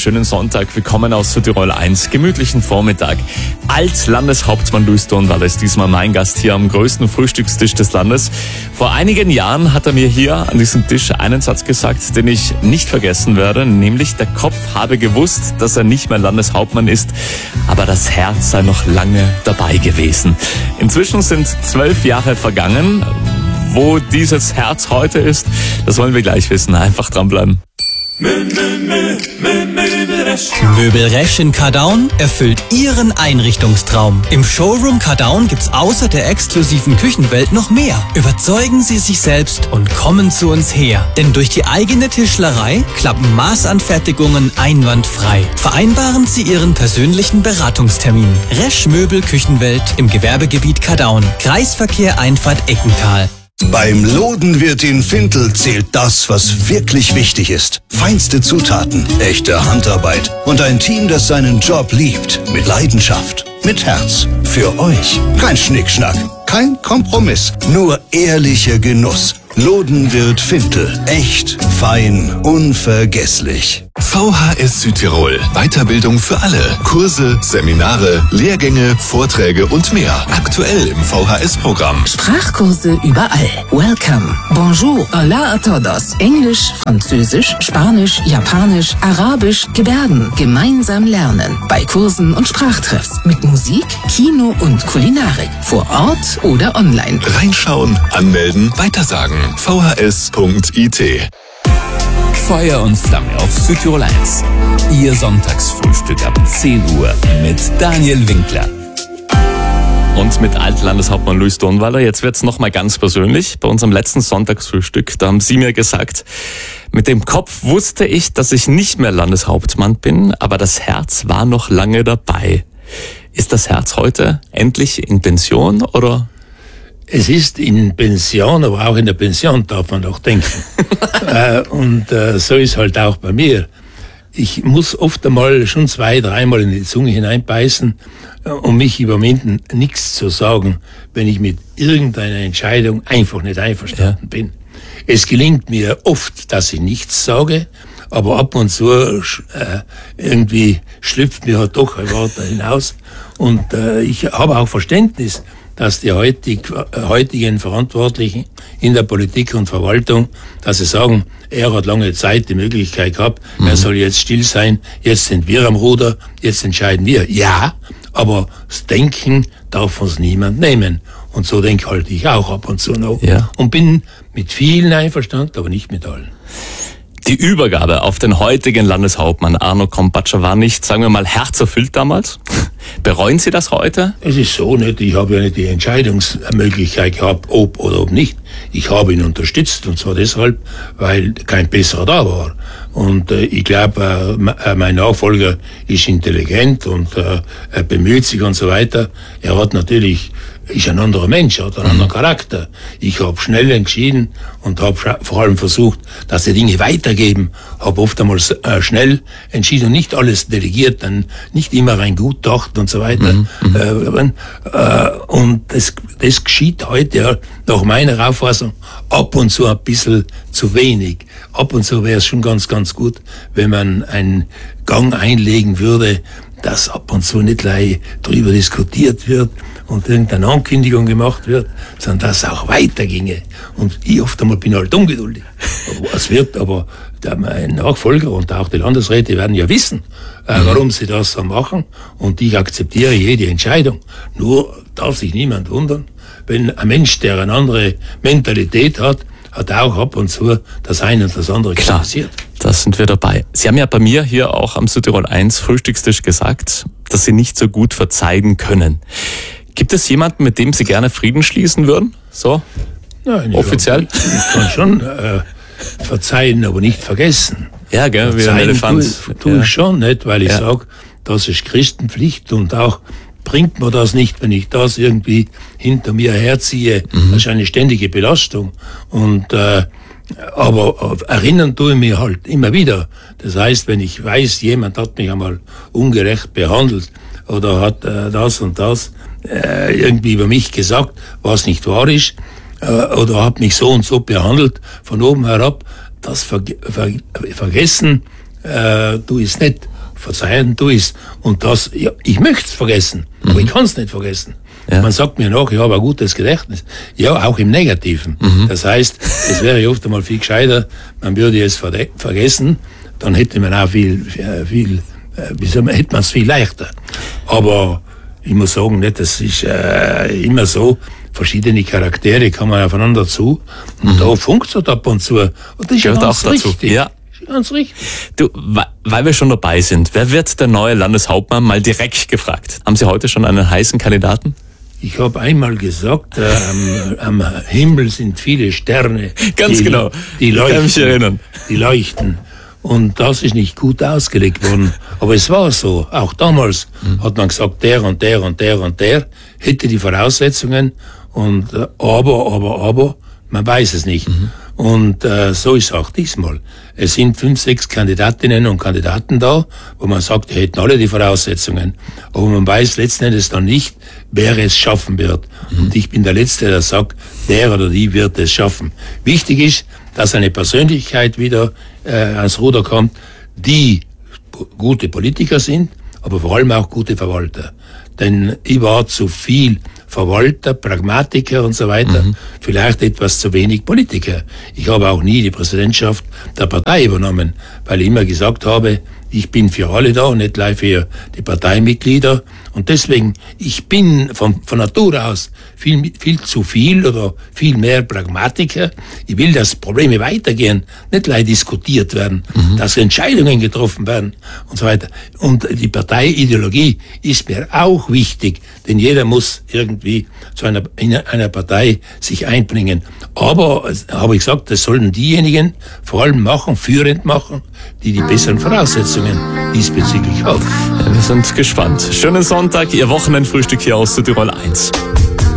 schönen Sonntag. Willkommen aus Südtirol 1. Gemütlichen Vormittag. Als Landeshauptmann Luis Dornwaller ist diesmal mein Gast hier am größten Frühstückstisch des Landes. Vor einigen Jahren hat er mir hier an diesem Tisch einen Satz gesagt, den ich nicht vergessen werde, nämlich der Kopf habe gewusst, dass er nicht mehr Landeshauptmann ist, aber das Herz sei noch lange dabei gewesen. Inzwischen sind 12 Jahre vergangen. Wo dieses Herz heute ist, das wollen wir gleich wissen. Einfach dranbleiben. Möbelresch in Kadaun erfüllt Ihren Einrichtungstraum. Im Showroom Kadaun gibt's außer der exklusiven Küchenwelt noch mehr. Überzeugen Sie sich selbst und kommen zu uns her. Denn durch die eigene Tischlerei klappen Maßanfertigungen einwandfrei. Vereinbaren Sie Ihren persönlichen Beratungstermin. Resch Möbel Küchenwelt im Gewerbegebiet Kadaun. Kreisverkehr Einfahrt Eckental. Beim Lodenwirt in Fintel zählt das, was wirklich wichtig ist. Feinste Zutaten, echte Handarbeit und ein Team, das seinen Job liebt. Mit Leidenschaft, mit Herz. Für euch. Kein Schnickschnack, kein Kompromiss, nur ehrlicher Genuss. Lodenwirt Fintel. Echt, fein, unvergesslich. VHS Südtirol. Weiterbildung für alle. Kurse, Seminare, Lehrgänge, Vorträge und mehr. Aktuell im VHS-Programm. Sprachkurse überall. Welcome. Bonjour. Hola a todos. Englisch, Französisch, Spanisch, Japanisch, Arabisch, Gebärden. Gemeinsam lernen. Bei Kursen und Sprachtreffs. Mit Musik, Kino und Kulinarik. Vor Ort oder online. Reinschauen, anmelden, weitersagen. vhs.it. Feuer und Flamme auf Südtirol 1. Ihr Sonntagsfrühstück ab 10 Uhr mit Daniel Winkler. Und mit Altlandeshauptmann Luis Dornwaller. Jetzt wird's nochmal ganz persönlich. Bei unserem letzten Sonntagsfrühstück, da haben Sie mir gesagt, mit dem Kopf wusste ich, dass ich nicht mehr Landeshauptmann bin, aber das Herz war noch lange dabei. Ist das Herz heute endlich in Pension oder? Es ist in Pension, aber auch in der Pension darf man noch denken. So ist halt auch bei mir. Ich muss oft einmal schon 2-3 Mal in die Zunge hineinbeißen, um mich überwinden, nichts zu sagen, wenn ich mit irgendeiner Entscheidung einfach nicht einverstanden bin. Es gelingt mir oft, dass ich nichts sage, aber ab und zu irgendwie schlüpft mir halt doch ein Wort da hinaus. Und ich habe auch Verständnis, dass die heutigen Verantwortlichen in der Politik und Verwaltung, dass sie sagen, er hat lange Zeit die Möglichkeit gehabt, er soll jetzt still sein, jetzt sind wir am Ruder, jetzt entscheiden wir. Ja, aber das Denken darf uns niemand nehmen. Und so denke halt ich auch ab und zu noch. Ja. Und bin mit vielen einverstanden, aber nicht mit allen. Die Übergabe auf den heutigen Landeshauptmann Arno Krombacher war nicht, sagen wir mal, herzerfüllt damals. Bereuen Sie das heute? Es ist so nicht. Ich habe ja nicht die Entscheidungsmöglichkeit gehabt, ob oder ob nicht. Ich habe ihn unterstützt, und zwar deshalb, weil kein besserer da war. Und ich glaube, mein Nachfolger ist intelligent und er bemüht sich und so weiter. Er hat natürlich, ist ein anderer Mensch, hat einen anderen Charakter. Ich habe schnell entschieden und habe vor allem versucht, dass die Dinge weitergeben. Habe oft einmal schnell entschieden und nicht alles delegiert, dann nicht immer rein Gutachten und so weiter. Und das geschieht heute ja nach meiner Auffassung ab und zu ein bisschen zu wenig. Ab und zu wäre es schon ganz, ganz gut, wenn man einen Gang einlegen würde, dass ab und zu nicht gleich darüber diskutiert wird und irgendeine Ankündigung gemacht wird, sondern dass es auch weiterginge. Und ich oft einmal bin halt ungeduldig. Es wird aber mein Nachfolger und auch die Landesräte werden ja wissen, warum sie das so machen. Und ich akzeptiere jede Entscheidung. Nur darf sich niemand wundern, wenn ein Mensch, der eine andere Mentalität hat auch ab und zu das eine und das andere kritisiert. Da sind wir dabei. Sie haben ja bei mir hier auch am Südtirol 1 Frühstückstisch gesagt, dass Sie nicht so gut verzeihen können. Gibt es jemanden, mit dem Sie gerne Frieden schließen würden? So? Nein, offiziell? Ich kann schon verzeihen, aber nicht vergessen. Ja, gell, wie ein Elefant. Tue ich schon nicht, weil ich sage, das ist Christenpflicht und auch bringt mir das nicht, wenn ich das irgendwie hinter mir herziehe. Das ist eine ständige Belastung. Und aber erinnern tue ich mich halt immer wieder. Das heißt, wenn ich weiß, jemand hat mich einmal ungerecht behandelt oder hat das und das irgendwie über mich gesagt, was nicht wahr ist, oder hat mich so und so behandelt, von oben herab, das vergessen tue ich es nicht. verzeihen tu ich's. Und das, ja, ich möchte es vergessen, aber ich kann es nicht vergessen. Ja. Man sagt mir noch, ich habe ein gutes Gedächtnis. Ja, auch im Negativen. Das heißt, es wäre oft einmal viel gescheiter, man würde es vergessen, dann hätte man auch hätte man es viel leichter. Aber ich muss sagen, nicht, das ist immer so, verschiedene Charaktere kommen aufeinander zu und da funkt es ab und zu. Und das ist ja ganz richtig. Ja. Ganz richtig. Du, weil wir schon dabei sind, wer wird der neue Landeshauptmann? Mal direkt gefragt. Haben Sie heute schon einen heißen Kandidaten? Ich habe einmal gesagt, am Himmel sind viele Sterne. Ganz genau. Die leuchten. Ich kann mich erinnern. Die leuchten. Und das ist nicht gut ausgelegt worden. Aber es war so. Auch damals hat man gesagt, der und der und der und der hätte die Voraussetzungen. Und aber, man weiß es nicht. Und so ist es auch diesmal. Es sind 5, 6 Kandidatinnen und Kandidaten da, wo man sagt, die hätten alle die Voraussetzungen. Aber man weiß letzten Endes dann nicht, wer es schaffen wird. Und ich bin der Letzte, der sagt, der oder die wird es schaffen. Wichtig ist, dass eine Persönlichkeit wieder ans Ruder kommt, die gute Politiker sind, aber vor allem auch gute Verwalter. Denn ich war zu viel Verwalter, Pragmatiker und so weiter, vielleicht etwas zu wenig Politiker. Ich habe auch nie die Präsidentschaft der Partei übernommen, weil ich immer gesagt habe, ich bin für alle da und nicht gleich für die Parteimitglieder. Und deswegen, ich bin von Natur aus viel zu viel oder viel mehr Pragmatiker. Ich will, dass Probleme weitergehen, nicht gleich diskutiert werden, dass Entscheidungen getroffen werden und so weiter. Und die Parteiideologie ist mir auch wichtig, denn jeder muss irgendwie in einer Partei sich einbringen. Aber, habe ich gesagt, das sollen diejenigen vor allem machen, führend machen, die besseren Voraussetzungen diesbezüglich haben. Ja, wir sind gespannt. Schönen Sonntag, Ihr Wochenendfrühstück hier aus Südtirol 1.